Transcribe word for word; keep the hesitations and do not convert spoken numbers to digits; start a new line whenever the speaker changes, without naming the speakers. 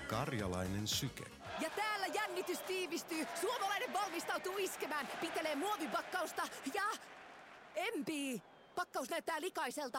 Karjalainen syke.
Ja täällä jännitys tiivistyy. Suomalainen valmistautuu iskemään. Pitelee muovipakkausta ja... Empii! Pakkaus näyttää likaiselta.